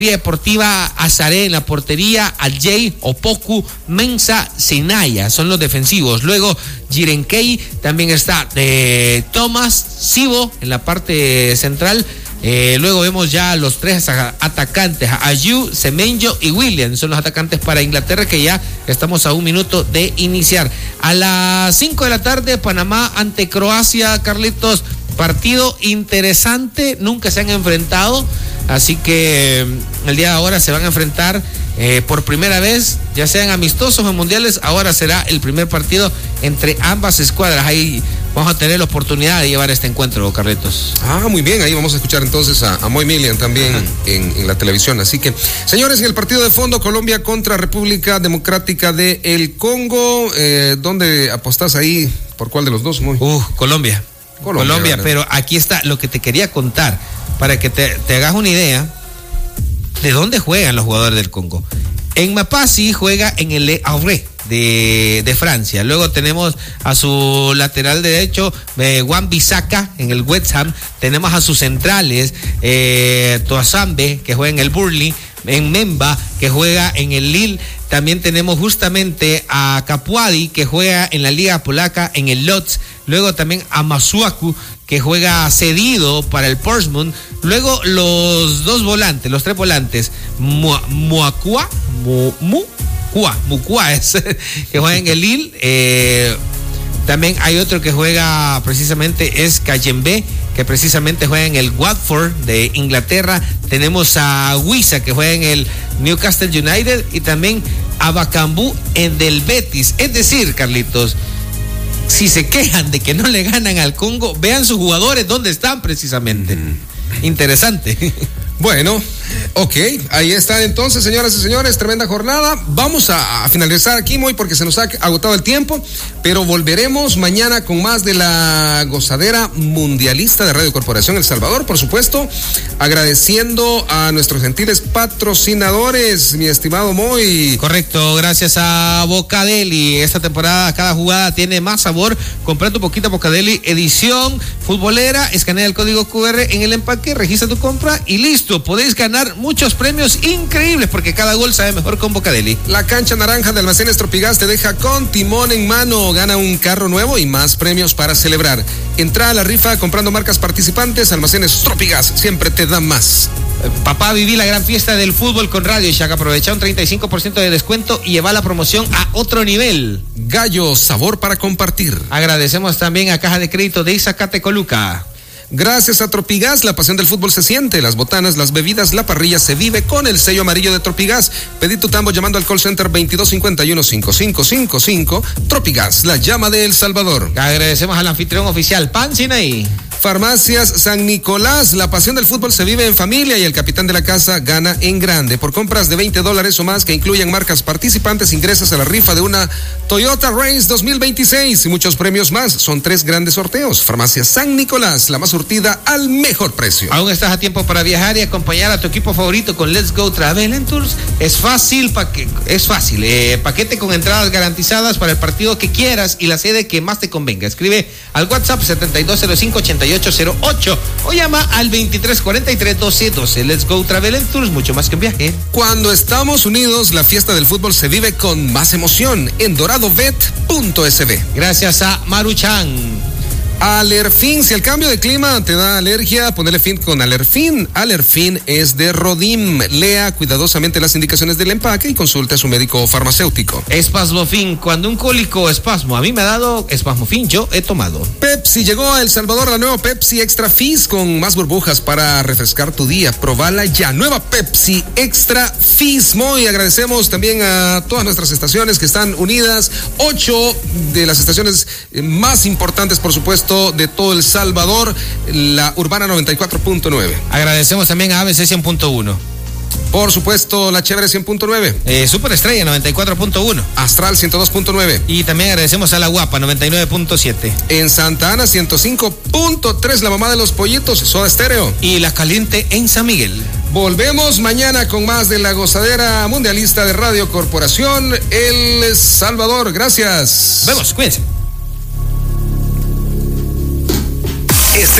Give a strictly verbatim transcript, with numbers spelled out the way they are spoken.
Deportiva Azaré en la portería, Ajay, Opoku, Mensa, Senaya, son los defensivos. Luego Jirenkei, también está eh, Thomas, Sibo en la parte central. Eh, luego vemos ya los tres atacantes, Ayew, Semenyo y Williams, son los atacantes para Inglaterra, que ya estamos a un minuto de iniciar. A las cinco de la tarde, Panamá ante Croacia, Carlitos, partido interesante, nunca se han enfrentado, así que el día de ahora se van a enfrentar eh, por primera vez, ya sean amistosos o mundiales. Ahora será el primer partido entre ambas escuadras. Ahí vamos a tener la oportunidad de llevar este encuentro, Carlitos. Ah, muy bien, ahí vamos a escuchar entonces a, a Moy Millian también en, en la televisión. Así que, señores, en el partido de fondo, Colombia contra República Democrática de el Congo, eh, ¿dónde apostás ahí? ¿Por cuál de los dos, Moy? Uh, Colombia. Colombia, Colombia, pero aquí está lo que te quería contar, para que te, te hagas una idea de dónde juegan los jugadores del Congo. En Mapasi juega en el Le Havre de, de Francia. Luego tenemos a su lateral derecho, eh, Wan Bissaka en el West Ham. Tenemos a sus centrales, eh, Toasambe, que juega en el Burnley, en Memba, que juega en el Lille. También tenemos justamente a Capuadi, que juega en la Liga Polaca, en el Lodz. Luego también a Masuaku, que juega cedido para el Portsmouth. Luego los dos volantes, los tres volantes, Muakua, Mukua, Mukua es, que juega en el Lille. Eh, también hay otro que juega precisamente, es Kayembe, que precisamente juega en el Watford de Inglaterra. Tenemos a Wisa, que juega en el Newcastle United, y también a Bakambu en del Betis. Es decir, Carlitos, si se quejan de que no le ganan al Congo, vean sus jugadores dónde están precisamente. Mm. Interesante. Bueno, ok, ahí está entonces, señoras y señores, tremenda jornada. Vamos a, a finalizar aquí, Moy, porque se nos ha agotado el tiempo, pero volveremos mañana con más de la gozadera mundialista de Radio Corporación El Salvador, por supuesto, agradeciendo a nuestros gentiles patrocinadores, mi estimado Moy. Correcto, gracias a Bocadeli. Esta temporada cada jugada tiene más sabor. Compra tu poquita Bocadeli edición futbolera, escanea el código cu erre en el empaque, registra tu compra y listo. Podéis ganar muchos premios increíbles, porque cada gol sabe mejor con Bocadeli. La cancha naranja de Almacenes Tropigas te deja con timón en mano. Gana un carro nuevo y más premios para celebrar. Entra a la rifa comprando marcas participantes. Almacenes Tropigas siempre te da más. Papá, viví la gran fiesta del fútbol con Radio Shack. Aprovecha un treinta y cinco por ciento de descuento y lleva la promoción a otro nivel. Gallo, sabor para compartir. Agradecemos también a Caja de Crédito de Izacate Coluca. Gracias a Tropigas, la pasión del fútbol se siente. Las botanas, las bebidas, la parrilla se vive con el sello amarillo de Tropigas. Pedí tu tambo llamando al call center veintidós cincuenta y uno cincuenta y cinco cincuenta y cinco. Tropigas, la llama de El Salvador. Agradecemos al anfitrión oficial, Pan Sinaí. Farmacias San Nicolás, la pasión del fútbol se vive en familia y el capitán de la casa gana en grande. Por compras de veinte dólares o más que incluyan marcas participantes, ingresas a la rifa de una Toyota Race dos mil veintiséis y muchos premios más. Son tres grandes sorteos. Farmacias San Nicolás, la más surtida al mejor precio. Aún estás a tiempo para viajar y acompañar a tu equipo favorito con Let's Go Travel and Tours. Es fácil, paque- es fácil. Eh, paquete con entradas garantizadas para el partido que quieras y la sede que más te convenga. Escribe al WhatsApp setenta y dos cero cinco ochenta y ocho cero ocho o llama al veintitrés cuarenta y tres doce doce. Let's Go Travel and Tours, mucho más que un viaje. Cuando estamos unidos, la fiesta del fútbol se vive con más emoción en dorado bet punto es be. Gracias a Maruchan. Alerfin, si el cambio de clima te da alergia, ponele fin con Alerfin. Alerfin es de Rodim. Lea cuidadosamente las indicaciones del empaque y consulte a su médico farmacéutico. Espasmofin, cuando un cólico o espasmo a mí me ha dado Espasmofin, yo he tomado. Pepsi, llegó a El Salvador la nueva Pepsi Extra Fizz con más burbujas para refrescar tu día. Probala ya, nueva Pepsi Extra Fizz. Muy agradecemos también a todas nuestras estaciones que están unidas, ocho de las estaciones más importantes, por supuesto, de todo El Salvador, la Urbana noventa y cuatro punto nueve. Agradecemos también a A B C cien punto uno. Por supuesto, la Chévere cien punto nueve. Eh, Superestrella noventa y cuatro punto uno. Astral ciento dos punto nueve. Y también agradecemos a La Guapa noventa y nueve punto siete. En Santa Ana ciento cinco punto tres, la mamá de los pollitos, Soda Estéreo. Y La Caliente en San Miguel. Volvemos mañana con más de la gozadera mundialista de Radio Corporación El Salvador. Gracias. Vemos, cuídense.